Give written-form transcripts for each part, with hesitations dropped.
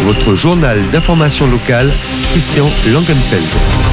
Votre journal d'information locale, Christian Langenfeld.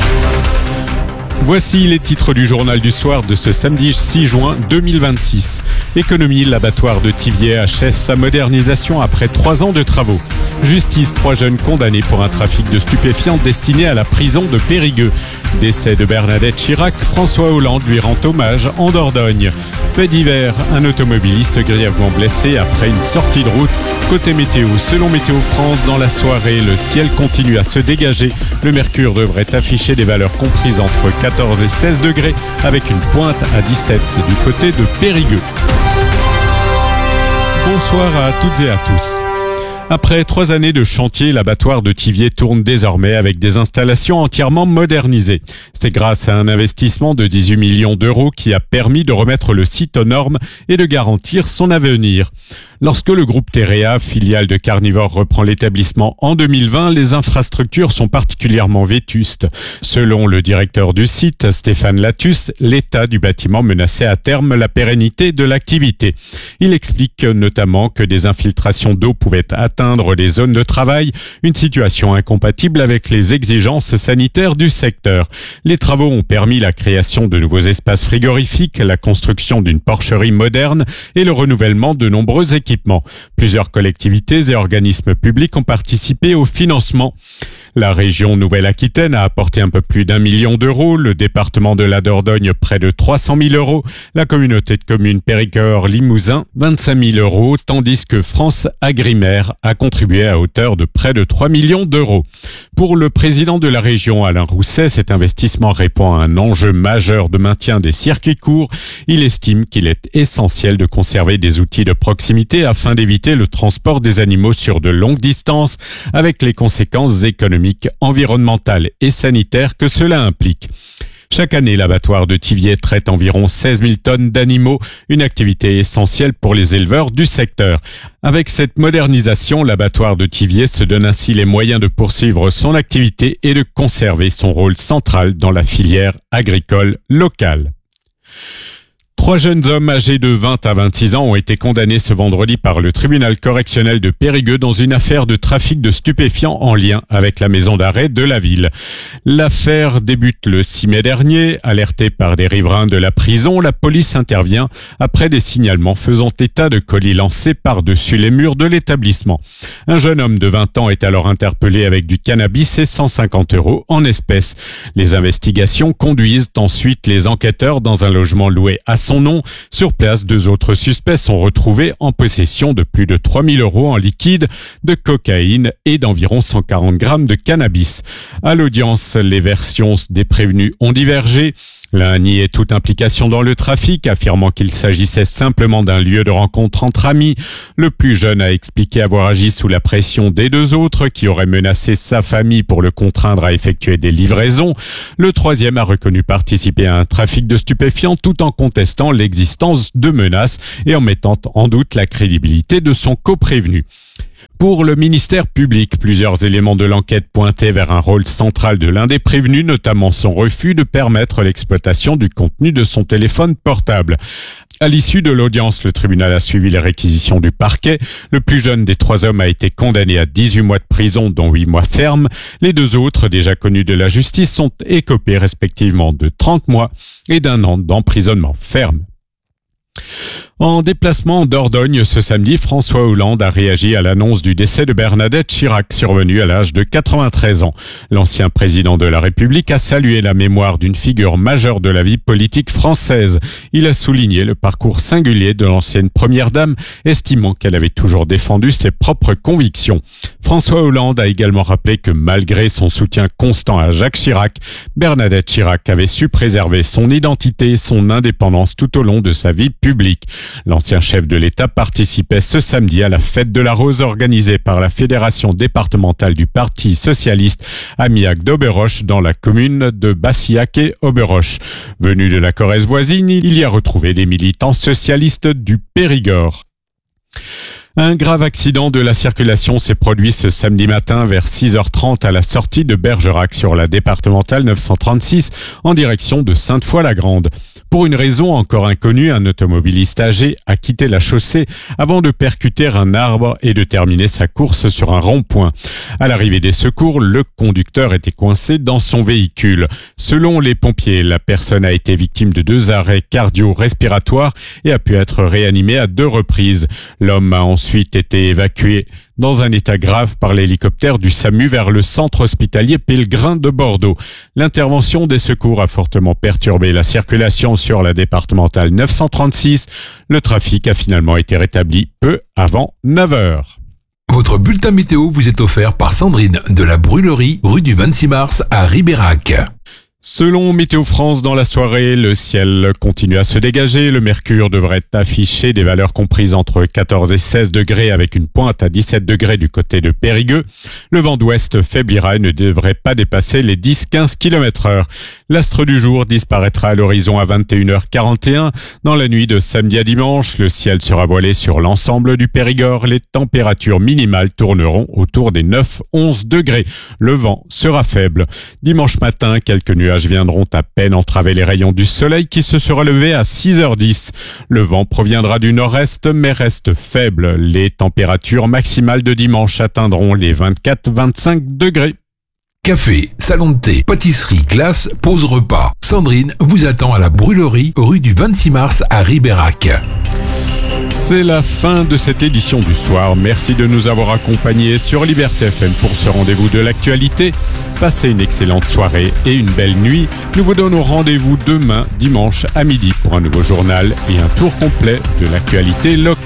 Voici les titres du journal du soir de ce samedi 6 juin 2026. Économie, l'abattoir de Thiviers achève sa modernisation après 3 ans de travaux. Justice, 3 jeunes condamnés pour un trafic de stupéfiants destiné à la prison de Périgueux. Décès de Bernadette Chirac, François Hollande lui rend hommage en Dordogne. Fait divers, un automobiliste grièvement blessé après une sortie de route. Côté météo, selon Météo France, dans la soirée, le ciel continue à se dégager. Le mercure devrait afficher des valeurs comprises entre 14 et 16 degrés, avec une pointe à 17 du côté de Périgueux. Bonsoir à toutes et à tous. Après 3 années de chantier, l'abattoir de Thiviers tourne désormais avec des installations entièrement modernisées. C'est grâce à un investissement de 18 millions d'euros qui a permis de remettre le site aux normes et de garantir son avenir. Lorsque le groupe Terea, filiale de Carnivore, reprend l'établissement en 2020, les infrastructures sont particulièrement vétustes. Selon le directeur du site, Stéphane Latus, l'état du bâtiment menaçait à terme la pérennité de l'activité. Il explique notamment que des infiltrations d'eau pouvaient atteindre les zones de travail, une situation incompatible avec les exigences sanitaires du secteur. Les travaux ont permis la création de nouveaux espaces frigorifiques, la construction d'une porcherie moderne et le renouvellement de nombreux équipements. Plusieurs collectivités et organismes publics ont participé au financement. La région Nouvelle-Aquitaine a apporté un peu plus d'1 million d'euros, le département de la Dordogne près de 300 000 euros, la communauté de communes Périgord-Limousin 25 000 euros, tandis que France Agrimaire a contribué à hauteur de près de 3 millions d'euros. Pour le président de la région, Alain Rousset, cet investissement répond à un enjeu majeur de maintien des circuits courts. Il estime qu'il est essentiel de conserver des outils de proximité afin d'éviter le transport des animaux sur de longues distances, avec les conséquences économiques, environnementales et sanitaires que cela implique. Chaque année, l'abattoir de Thiviers traite environ 16 000 tonnes d'animaux, une activité essentielle pour les éleveurs du secteur. Avec cette modernisation, l'abattoir de Thiviers se donne ainsi les moyens de poursuivre son activité et de conserver son rôle central dans la filière agricole locale. 3 jeunes hommes âgés de 20 à 26 ans ont été condamnés ce vendredi par le tribunal correctionnel de Périgueux dans une affaire de trafic de stupéfiants en lien avec la maison d'arrêt de la ville. L'affaire débute le 6 mai dernier. Alertée par des riverains de la prison, la police intervient après des signalements faisant état de colis lancés par-dessus les murs de l'établissement. Un jeune homme de 20 ans est alors interpellé avec du cannabis et 150 € en espèces. Les investigations conduisent ensuite les enquêteurs dans un logement loué à son nom. Sur place, 2 autres suspects sont retrouvés en possession de plus de 3 000 € en liquide, de cocaïne et d'environ 140 grammes de cannabis. À l'audience, les versions des prévenus ont divergé. L'un niait toute implication dans le trafic, affirmant qu'il s'agissait simplement d'un lieu de rencontre entre amis. Le plus jeune a expliqué avoir agi sous la pression des 2 autres qui auraient menacé sa famille pour le contraindre à effectuer des livraisons. Le troisième a reconnu participer à un trafic de stupéfiants tout en contestant l'existence de menaces et en mettant en doute la crédibilité de son coprévenu. Pour le ministère public, plusieurs éléments de l'enquête pointaient vers un rôle central de l'un des prévenus, notamment son refus de permettre l'exploitation du contenu de son téléphone portable. À l'issue de l'audience, le tribunal a suivi les réquisitions du parquet. Le plus jeune des 3 hommes a été condamné à 18 mois de prison, dont 8 mois fermes. Les 2 autres, déjà connus de la justice, sont écopés respectivement de 30 mois et d'1 an d'emprisonnement ferme. En déplacement en Dordogne ce samedi, François Hollande a réagi à l'annonce du décès de Bernadette Chirac, survenue à l'âge de 93 ans. L'ancien président de la République a salué la mémoire d'une figure majeure de la vie politique française. Il a souligné le parcours singulier de l'ancienne première dame, estimant qu'elle avait toujours défendu ses propres convictions. François Hollande a également rappelé que malgré son soutien constant à Jacques Chirac, Bernadette Chirac avait su préserver son identité et son indépendance tout au long de sa vie publique. L'ancien chef de l'État participait ce samedi à la fête de la Rose organisée par la Fédération départementale du Parti socialiste à Miac d'Oberoche dans la commune de Bassillac et Oberoche. Venu de la Corrèze voisine, il y a retrouvé des militants socialistes du Périgord. Un grave accident de la circulation s'est produit ce samedi matin vers 6h30 à la sortie de Bergerac sur la départementale 936 en direction de Sainte-Foy-la-Grande. Pour une raison encore inconnue, un automobiliste âgé a quitté la chaussée avant de percuter un arbre et de terminer sa course sur un rond-point. À l'arrivée des secours, le conducteur était coincé dans son véhicule. Selon les pompiers, la personne a été victime de 2 arrêts cardio-respiratoires et a pu être réanimée à 2 reprises. L'homme a ensuite été évacué dans un état grave par l'hélicoptère du SAMU vers le centre hospitalier Pellegrin de Bordeaux. L'intervention des secours a fortement perturbé la circulation sur la départementale 936. Le trafic a finalement été rétabli peu avant 9 heures. Votre bulletin météo vous est offert par Sandrine de la Brûlerie, rue du 26 mars à Ribérac. Selon Météo France, dans la soirée, le ciel continue à se dégager. Le mercure devrait afficher des valeurs comprises entre 14 et 16 degrés avec une pointe à 17 degrés du côté de Périgueux. Le vent d'ouest faiblira et ne devrait pas dépasser les 10-15 km/h. L'astre du jour disparaîtra à l'horizon à 21h41. Dans la nuit de samedi à dimanche, le ciel sera voilé sur l'ensemble du Périgord. Les températures minimales tourneront autour des 9-11 degrés. Le vent sera faible. Dimanche matin, quelques nuages viendront à peine entraver les rayons du soleil qui se sera levé à 6h10. Le vent proviendra du nord-est mais reste faible. Les températures maximales de dimanche atteindront les 24-25 degrés. Café, salon de thé, pâtisserie, glace, pause repas. Sandrine vous attend à la Brûlerie, rue du 26 mars à Ribérac. C'est la fin de cette édition du soir. Merci de nous avoir accompagnés sur Liberté FM pour ce rendez-vous de l'actualité. Passez une excellente soirée et une belle nuit. Nous vous donnons rendez-vous demain, dimanche à midi pour un nouveau journal et un tour complet de l'actualité locale.